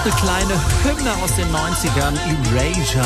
noch eine kleine Hymne aus den 90ern. Erasure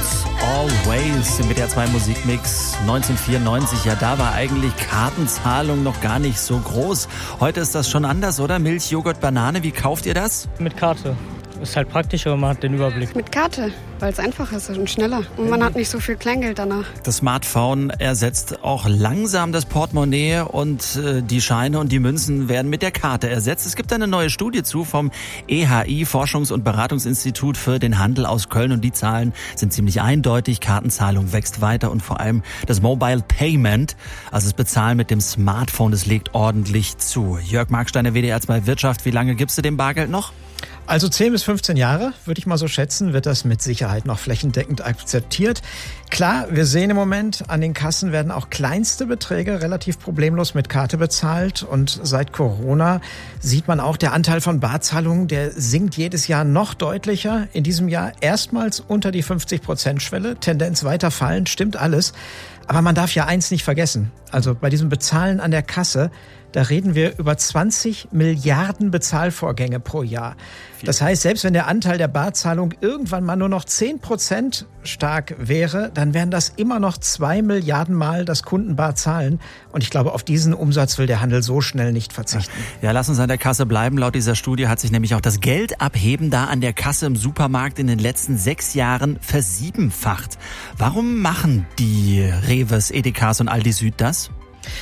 und Always im WDR 2 Musikmix 1994. Ja, da war eigentlich Kartenzahlung noch gar nicht so groß. Heute ist das schon anders, oder? Milch, Joghurt, Banane, wie kauft ihr das? Mit Karte. Ist halt praktischer und man hat den Überblick. Mit Karte, weil es einfacher ist und schneller. Und man hat nicht so viel Kleingeld danach. Das Smartphone ersetzt auch langsam das Portemonnaie und die Scheine und die Münzen werden mit der Karte ersetzt. Es gibt eine neue Studie vom EHI, Forschungs- und Beratungsinstitut für den Handel aus Köln. Und die Zahlen sind ziemlich eindeutig. Kartenzahlung wächst weiter und vor allem das Mobile Payment, also das Bezahlen mit dem Smartphone, das legt ordentlich zu. Jörg Marksteiner, WDR 2 Wirtschaft, wie lange gibst du dem Bargeld noch? Also 10 bis 15 Jahre, würde ich mal so schätzen, wird das mit Sicherheit noch flächendeckend akzeptiert. Klar, wir sehen im Moment, an den Kassen werden auch kleinste Beträge relativ problemlos mit Karte bezahlt. Und seit Corona sieht man auch, der Anteil von Barzahlungen, der sinkt jedes Jahr noch deutlicher. In diesem Jahr erstmals unter die 50%-Schwelle, Tendenz weiter fallend, stimmt alles. Aber man darf ja eins nicht vergessen. Also bei diesem Bezahlen an der Kasse, da reden wir über 20 Milliarden Bezahlvorgänge pro Jahr. Das heißt, selbst wenn der Anteil der Barzahlung irgendwann mal nur noch 10% stark wäre, dann wären das immer noch 2 Milliarden Mal das Kundenbar zahlen. Und ich glaube, auf diesen Umsatz will der Handel so schnell nicht verzichten. Ja, lass uns an der Kasse bleiben. Laut dieser Studie hat sich nämlich auch das Geldabheben da an der Kasse im Supermarkt in den letzten 6 Jahren versiebenfacht. Warum machen die Reves, Edekas und Aldi Süd das?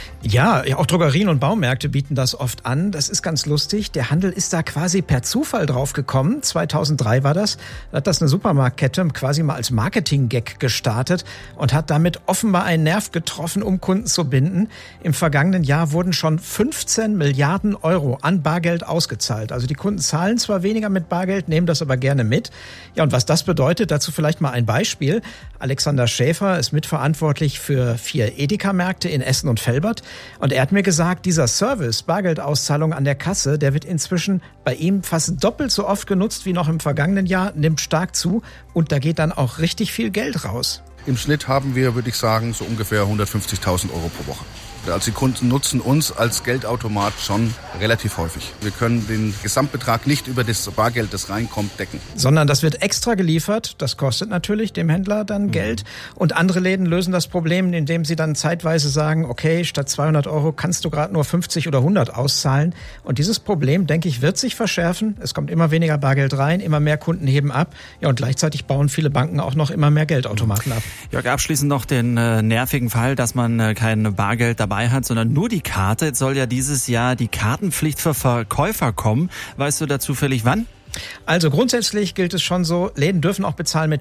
Ja, auch Drogerien und Baumärkte bieten das oft an. Das ist ganz lustig. Der Handel ist da quasi per Zufall drauf gekommen. 2003 war das. Da hat das eine Supermarktkette quasi mal als Marketing-Gag gestartet und hat damit offenbar einen Nerv getroffen, um Kunden zu binden. Im vergangenen Jahr wurden schon 15 Milliarden Euro an Bargeld ausgezahlt. Also die Kunden zahlen zwar weniger mit Bargeld, nehmen das aber gerne mit. Ja, und was das bedeutet, dazu vielleicht mal ein Beispiel. Alexander Schäfer ist mitverantwortlich für 4 Edeka-Märkte in Essen und Velbert. Und er hat mir gesagt, dieser Service, Bargeldauszahlung an der Kasse, der wird inzwischen bei ihm fast doppelt so oft genutzt wie noch im vergangenen Jahr, nimmt stark zu und da geht dann auch richtig viel Geld raus. Im Schnitt haben wir, würde ich sagen, so ungefähr 150.000 Euro pro Woche. Also die Kunden nutzen uns als Geldautomat schon relativ häufig. Wir können den Gesamtbetrag nicht über das Bargeld, das reinkommt, decken. Sondern das wird extra geliefert. Das kostet natürlich dem Händler dann Geld. Und andere Läden lösen das Problem, indem sie dann zeitweise sagen, okay, statt 200 Euro kannst du gerade nur 50 oder 100 auszahlen. Und dieses Problem, denke ich, wird sich verschärfen. Es kommt immer weniger Bargeld rein, immer mehr Kunden heben ab. Ja, und gleichzeitig bauen viele Banken auch noch immer mehr Geldautomaten ab. Jörg, abschließend noch den nervigen Fall, dass man kein Bargeld dabei hat, sondern nur die Karte. Jetzt soll ja dieses Jahr die Kartenpflicht für Verkäufer kommen. Weißt du da zufällig wann? Also grundsätzlich gilt es schon so, Läden dürfen auch bezahlen mit